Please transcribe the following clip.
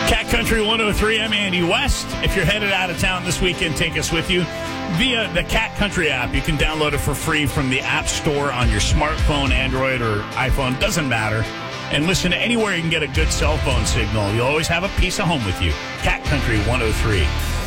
Cat Country 103, I'm Andy West. If you're headed out of town this weekend, take us with you via the Cat Country app. You can download it for free from the App Store on your smartphone, Android, or iPhone. Doesn't matter. And listen to anywhere you can get a good cell phone signal. You'll always have a piece of home with you. Cat Country 103.